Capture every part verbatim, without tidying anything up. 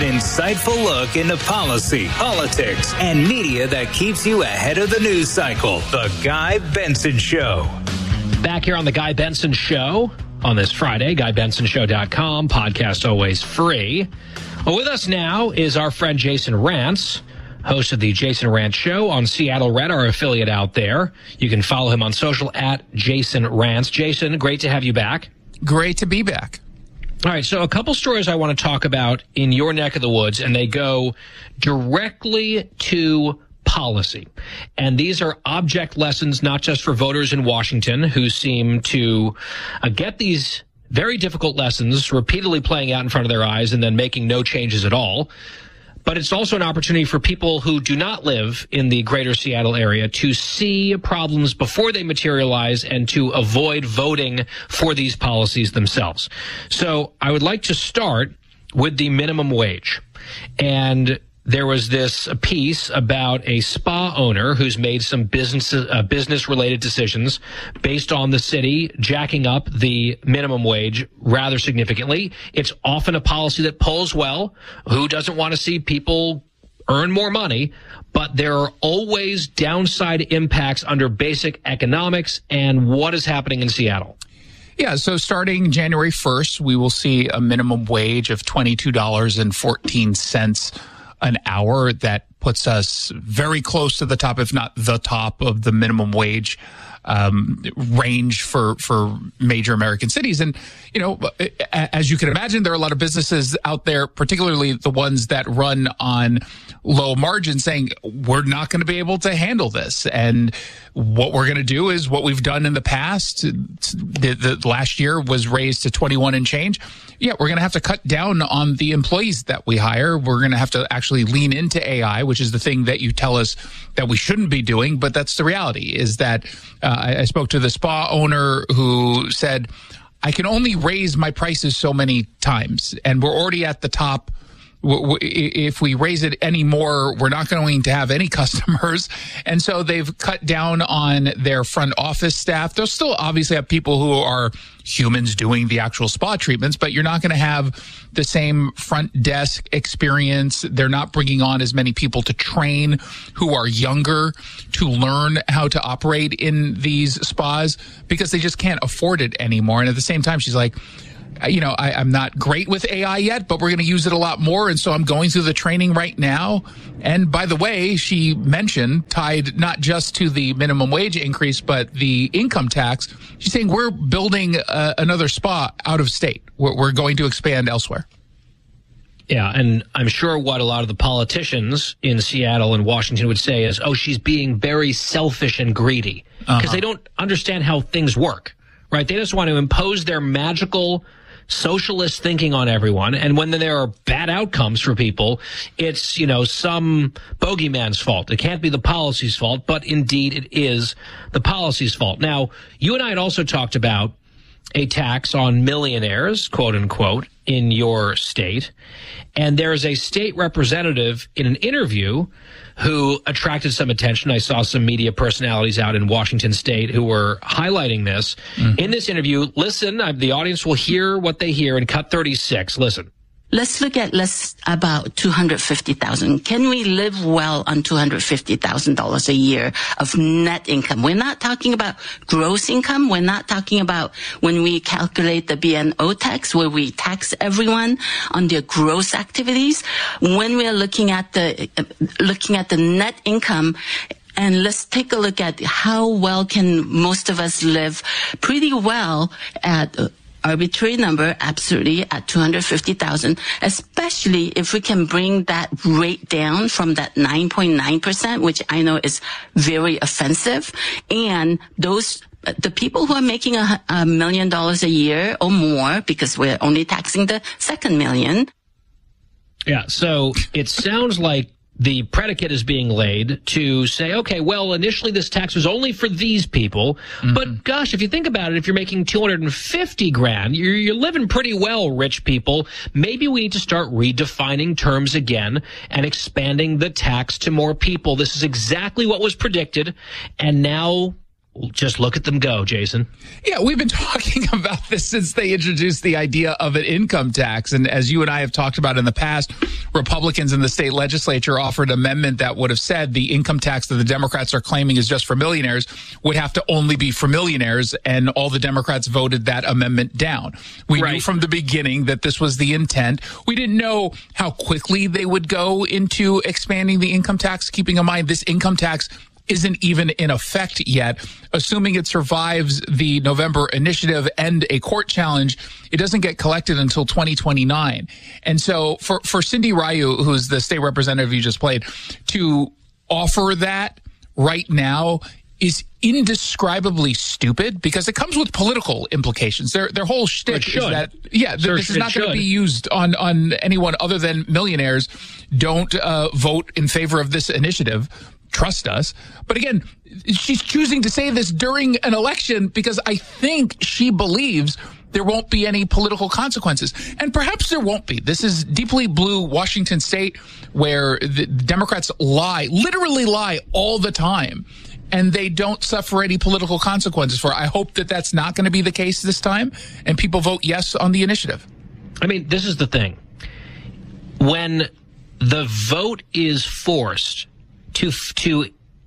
insightful look into policy, politics, and media that keeps you ahead of the news cycle. The Guy Benson Show. Back here on The Guy Benson Show on this Friday, guy benson show dot com, podcast always free. Well, with us now is our friend Jason Rantz, host of the Jason Rantz Show on Seattle Red, our affiliate out there. You can follow him on social at Jason Rantz. Jason, great to have you back. Great to be back. All right, so a couple stories I want to talk about in your neck of the woods, and they go directly to policy. And these are object lessons, not just for voters in Washington who seem to uh, get these very difficult lessons repeatedly playing out in front of their eyes and then making no changes at all. But it's also an opportunity for people who do not live in the greater Seattle area to see problems before they materialize and to avoid voting for these policies themselves. So I would like to start with the minimum wage. And there was this piece about a spa owner who's made some business uh, business-related decisions based on the city jacking up the minimum wage rather significantly. It's often a policy that polls well. Who doesn't want to see people earn more money? But there are always downside impacts under basic economics and what is happening in Seattle. Yeah, so starting January first, we will see a minimum wage of twenty-two dollars and fourteen cents an hour. That puts us very close to the top, if not the top, of the minimum wage um, range for for major American cities. And, you know, as you can imagine, there are a lot of businesses out there, particularly the ones that run on low margins, saying we're not going to be able to handle this. And what we're going to do is what we've done in the past. The, the last year was raised to twenty-one and change. Yeah, we're going to have to cut down on the employees that we hire. We're going to have to actually lean into A I, which is the thing that you tell us that we shouldn't be doing. But that's the reality, is that uh, I, I spoke to the spa owner who said, I can only raise my prices so many times, and we're already at the top. If we raise it any more, we're not going to have any customers. And so they've cut down on their front office staff. They'll still obviously have people who are humans doing the actual spa treatments, but you're not going to have the same front desk experience. They're not bringing on as many people to train who are younger to learn how to operate in these spas because they just can't afford it anymore. And at the same time, she's like, you know, I, I'm not great with A I yet, but we're going to use it a lot more. And so I'm going through the training right now. And by the way, she mentioned, tied not just to the minimum wage increase, but the income tax. She's saying we're building uh, another spa out of state. We're, we're going to expand elsewhere. Yeah, and I'm sure what a lot of the politicians in Seattle and Washington would say is, oh, she's being very selfish and greedy because uh-huh. they don't understand how things work, right? They just want to impose their magical socialist thinking on everyone. And when there are bad outcomes for people, it's, you know, some bogeyman's fault. It can't be the policy's fault, but indeed it is the policy's fault. Now, you and I had also talked about a tax on millionaires, quote unquote, in your state. And there is a state representative in an interview who attracted some attention. I saw some media personalities out in Washington state who were highlighting this. Mm-hmm. In this interview, listen, the audience will hear what they hear in cut thirty-six. Listen. Let's look at less about two hundred fifty thousand dollars. Can we live well on two hundred fifty thousand dollars a year of net income? We're not talking about gross income. We're not talking about when we calculate the B and O tax, where we tax everyone on their gross activities. When we're looking at the, uh, looking at the net income, and let's take a look at how well can most of us live pretty well at uh, arbitrary number, absolutely, at two hundred fifty thousand, especially if we can bring that rate down from that nine point nine percent, which I know is very offensive. And those, the people who are making a, a million dollars a year or more, because we're only taxing the second million. Yeah, so it sounds like the predicate is being laid to say, okay, well, initially this tax was only for these people, mm-hmm. but gosh, if you think about it, if you're making two hundred fifty grand, you're, you're living pretty well, rich people. Maybe we need to start redefining terms again and expanding the tax to more people. This is exactly what was predicted, and now just look at them go, Jason. Yeah, we've been talking about this since they introduced the idea of an income tax. And as you and I have talked about in the past, Republicans in the state legislature offered an amendment that would have said the income tax that the Democrats are claiming is just for millionaires would have to only be for millionaires. And all the Democrats voted that amendment down. We right. knew from the beginning that this was the intent. We didn't know how quickly they would go into expanding the income tax, keeping in mind this income tax isn't even in effect yet. Assuming it survives the November initiative and a court challenge, it doesn't get collected until twenty twenty-nine. And so for, for Cindy Ryu, who's the state representative you just played, to offer that right now is indescribably stupid because it comes with political implications. Their their whole shtick is that, yeah, th- this is not going to be used on, on anyone other than millionaires. Don't uh, vote in favor of this initiative. Trust us. But again, she's choosing to say this during an election because I think she believes there won't be any political consequences. And perhaps there won't be. This is deeply blue Washington state where the Democrats lie, literally lie all the time. And they don't suffer any political consequences for it. I hope that that's not going to be the case this time and people vote yes on the initiative. I mean, this is the thing. When the vote is forced to to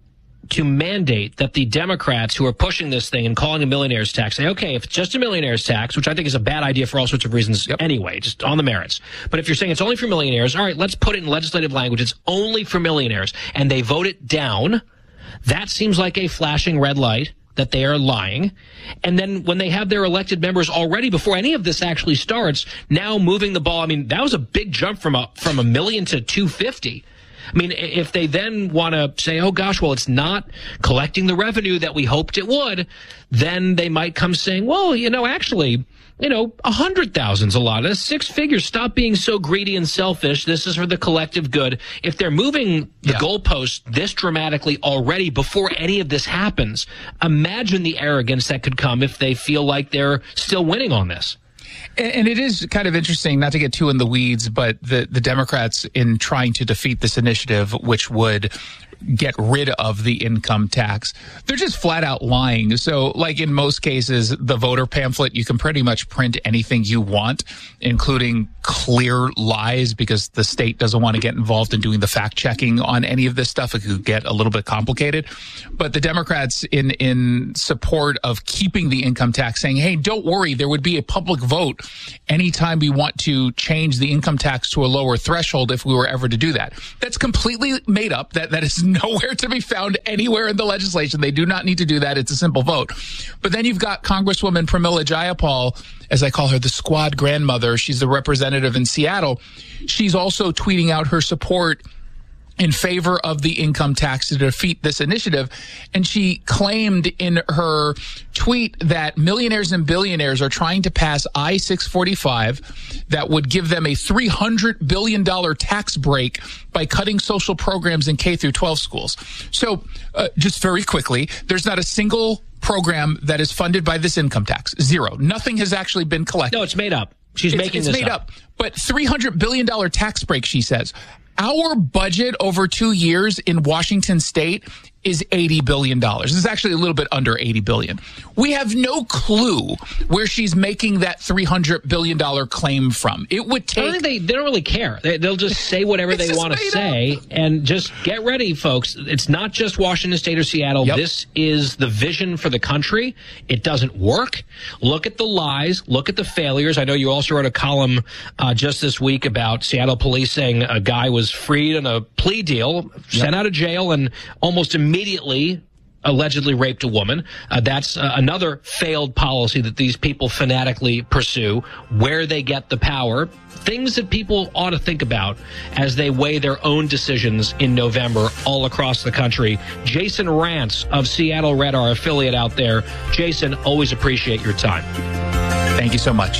to mandate that the Democrats who are pushing this thing and calling a millionaire's tax say, okay, if it's just a millionaire's tax, which I think is a bad idea for all sorts of reasons yep. anyway, just on the merits. But if you're saying it's only for millionaires, all right, let's put it in legislative language. It's only for millionaires. And they vote it down. That seems like a flashing red light that they are lying. And then when they have their elected members already, before any of this actually starts, now moving the ball. I mean, that was a big jump from a, from a million to two fifty. I mean, if they then want to say, oh, gosh, well, it's not collecting the revenue that we hoped it would, then they might come saying, well, you know, actually, you know, a hundred thousand's a lot. That's six figures. Stop being so greedy and selfish. This is for the collective good. If they're moving the yeah. goalposts this dramatically already before any of this happens, imagine the arrogance that could come if they feel like they're still winning on this. And it is kind of interesting, not to get too in the weeds, but the, the Democrats, in trying to defeat this initiative, which would get rid of the income tax, they're just flat out lying. So like in most cases, the voter pamphlet, you can pretty much print anything you want, including clear lies, because the state doesn't want to get involved in doing the fact checking on any of this stuff. It could get a little bit complicated. But the Democrats, in, in support of keeping the income tax, saying, hey, don't worry, there would be a public vote anytime we want to change the income tax to a lower threshold if we were ever to do that. That's completely made up. That that is nowhere to be found anywhere in the legislation. They do not need to do that. It's a simple vote. But then you've got Congresswoman Pramila Jayapal, as I call her, the squad grandmother. She's the representative in Seattle. She's also tweeting out her support in favor of the income tax to defeat this initiative. And she claimed in her tweet that millionaires and billionaires are trying to pass I six forty-five that would give them a three hundred billion dollars tax break by cutting social programs in K through twelve schools. So uh, just very quickly, there's not a single program that is funded by this income tax. Zero. Nothing has actually been collected. No, it's made up. She's it's, making it's this made up. up. But three hundred billion dollars tax break, she says. Our budget over two years in Washington state is eighty billion dollars. It's actually a little bit under eighty billion dollars. We have no clue where she's making that three hundred billion dollars claim from. It would take... I think they, they don't really care. They, they'll just say whatever they want to say. Up. And just get ready, folks. It's not just Washington State or Seattle. Yep. This is the vision for the country. It doesn't work. Look at the lies. Look at the failures. I know you also wrote a column uh, just this week about Seattle police saying a guy was freed on a plea deal, yep. sent out of jail, and almost immediately allegedly raped a woman. Uh, that's uh, another failed policy that these people fanatically pursue, where they get the power. Things that people ought to think about as they weigh their own decisions in November all across the country. Jason Rantz of Seattle Red, our affiliate out there. Jason, always appreciate your time. Thank you so much.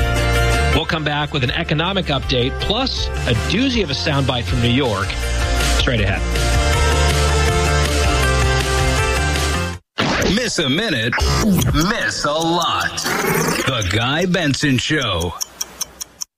We'll come back with an economic update, plus a doozy of a soundbite from New York. Straight ahead. Miss a minute, miss a lot. The Guy Benson Show.